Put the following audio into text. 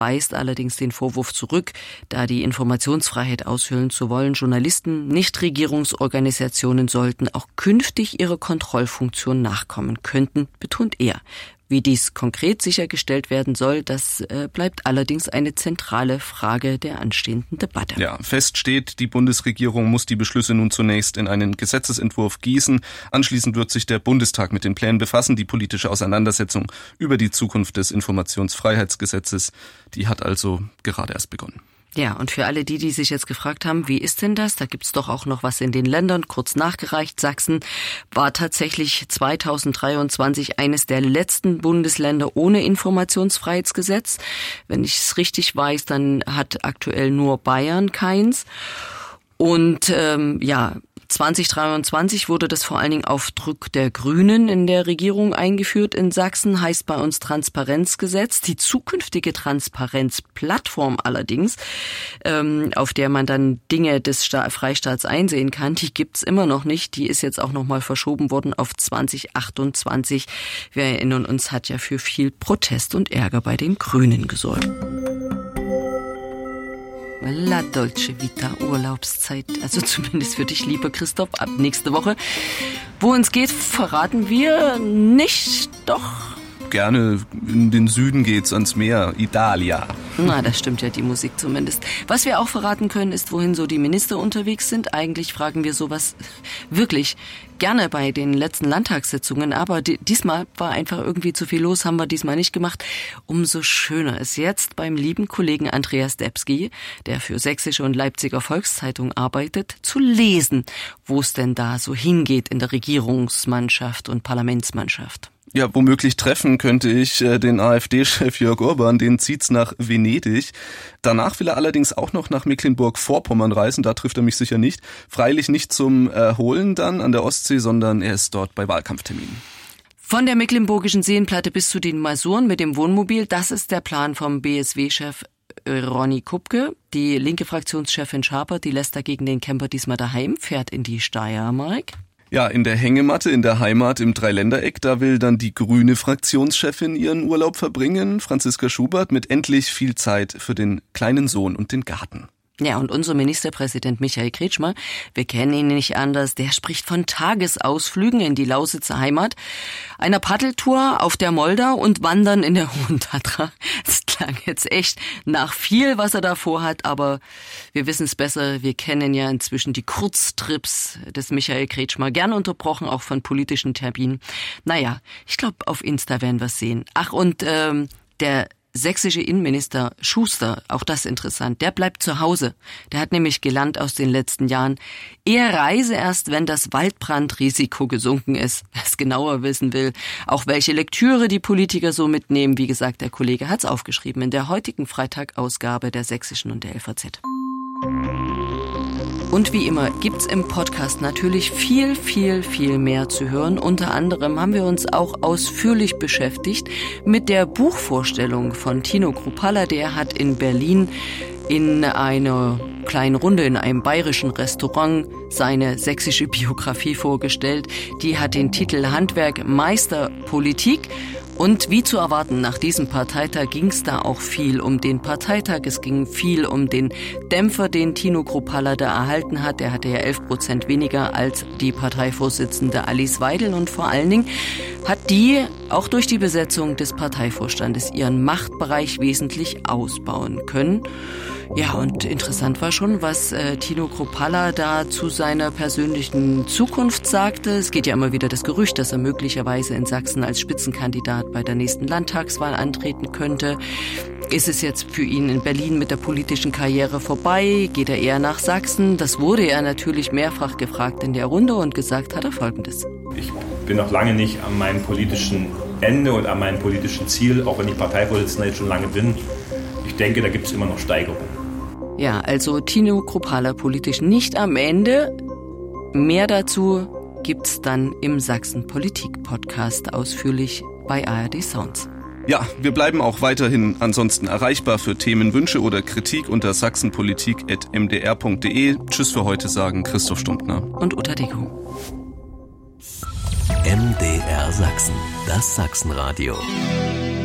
weist allerdings den Vorwurf zurück, da die Informationsfreiheit aushöhlen zu wollen. Journalisten, Nichtregierungsorganisationen sollten auch künftig ihrer Kontrollfunktion nachkommen könnten, betont er. Wie dies konkret sichergestellt werden soll, das bleibt allerdings eine zentrale Frage der anstehenden Debatte. Ja, fest steht, die Bundesregierung muss die Beschlüsse nun zunächst in einen Gesetzesentwurf gießen. Anschließend wird sich der Bundestag mit den Plänen befassen. Die politische Auseinandersetzung über die Zukunft des Informationsfreiheitsgesetzes, die hat also gerade erst begonnen. Ja, und für alle die sich jetzt gefragt haben, wie ist denn das? Da gibt's doch auch noch was in den Ländern, kurz nachgereicht. Sachsen war tatsächlich 2023 eines der letzten Bundesländer ohne Informationsfreiheitsgesetz. Wenn ich es richtig weiß, dann hat aktuell nur Bayern keins. Und 2023 wurde das vor allen Dingen auf Druck der Grünen in der Regierung eingeführt in Sachsen, heißt bei uns Transparenzgesetz. Die zukünftige Transparenzplattform allerdings, auf der man dann Dinge des Freistaats einsehen kann, die gibt's immer noch nicht. Die ist jetzt auch nochmal verschoben worden auf 2028. Wir erinnern uns, hat ja für viel Protest und Ärger bei den Grünen gesorgt. La Dolce Vita, Urlaubszeit, also zumindest für dich, lieber Christoph, ab nächste Woche. Wo uns geht, verraten wir nicht, doch. Gerne, in den Süden geht's ans Meer, Italia. Na, das stimmt ja, die Musik zumindest. Was wir auch verraten können, ist, wohin so die Minister unterwegs sind. Eigentlich fragen wir sowas wirklich gerne bei den letzten Landtagssitzungen, aber diesmal war einfach irgendwie zu viel los, haben wir diesmal nicht gemacht. Umso schöner ist jetzt beim lieben Kollegen Andreas Debski, der für Sächsische und Leipziger Volkszeitung arbeitet, zu lesen, wo es denn da so hingeht in der Regierungsmannschaft und Parlamentsmannschaft. Ja, womöglich treffen könnte ich den AfD-Chef Jörg Orban, den zieht's nach Venedig. Danach will er allerdings auch noch nach Mecklenburg-Vorpommern reisen, da trifft er mich sicher nicht. Freilich nicht zum Erholen dann an der Ostsee, sondern er ist dort bei Wahlkampfterminen. Von der Mecklenburgischen Seenplatte bis zu den Masuren mit dem Wohnmobil, das ist der Plan vom BSW-Chef Ronny Kupke. Die linke Fraktionschefin Schaper, die lässt dagegen den Camper diesmal daheim, fährt in die Steiermark. Ja, in der Hängematte, in der Heimat im Dreiländereck, da will dann die grüne Fraktionschefin ihren Urlaub verbringen, Franziska Schubert, mit endlich viel Zeit für den kleinen Sohn und den Garten. Ja, und unser Ministerpräsident Michael Kretschmer, wir kennen ihn nicht anders, der spricht von Tagesausflügen in die Lausitzer Heimat, einer Paddeltour auf der Moldau und Wandern in der Hohen Tatra. Das klang jetzt echt nach viel, was er da vorhat, aber wir wissen es besser. Wir kennen ja inzwischen die Kurztrips des Michael Kretschmer, gern unterbrochen auch von politischen Terminen. Naja, ich glaube, auf Insta werden wir es sehen. Ach, und der sächsische Innenminister Schuster, auch das interessant, der bleibt zu Hause. Der hat nämlich gelernt aus den letzten Jahren, er reise erst, wenn das Waldbrandrisiko gesunken ist. Wer es genauer wissen will, auch welche Lektüre die Politiker so mitnehmen, wie gesagt, der Kollege hat's aufgeschrieben in der heutigen Freitagausgabe der Sächsischen und der LVZ. Und wie immer gibt's im Podcast natürlich viel, viel, viel mehr zu hören. Unter anderem haben wir uns auch ausführlich beschäftigt mit der Buchvorstellung von Tino Kruppalla. Der hat in Berlin in einer kleinen Runde in einem bayerischen Restaurant seine sächsische Biografie vorgestellt. Die hat den Titel Handwerk, Meister, Politik. Und wie zu erwarten, nach diesem Parteitag ging es da auch viel um den Parteitag. Es ging viel um den Dämpfer, den Tino Kruppalla da erhalten hat. Der hatte ja 11% weniger als die Parteivorsitzende Alice Weidel. Und vor allen Dingen hat die auch durch die Besetzung des Parteivorstandes ihren Machtbereich wesentlich ausbauen können. Ja, und interessant war schon, was Tino Kruppalla da zu seiner persönlichen Zukunft sagte. Es geht ja immer wieder das Gerücht, dass er möglicherweise in Sachsen als Spitzenkandidat bei der nächsten Landtagswahl antreten könnte. Ist es jetzt für ihn in Berlin mit der politischen Karriere vorbei? Geht er eher nach Sachsen? Das wurde er natürlich mehrfach gefragt in der Runde und gesagt hat er Folgendes. Ich bin noch lange nicht an meinem politischen Ende und an meinem politischen Ziel, auch wenn ich Parteivorsitzender jetzt schon lange bin. Ich denke, da gibt es immer noch Steigerungen. Ja, also Tino Kruppalla politisch nicht am Ende. Mehr dazu gibt's dann im Sachsen-Politik-Podcast ausführlich bei ARD Sounds. Ja, wir bleiben auch weiterhin ansonsten erreichbar für Themenwünsche oder Kritik unter sachsenpolitik@mdr.de. Tschüss für heute, sagen Christoph Stumptner und Uta Deko. MDR Sachsen, das Sachsenradio.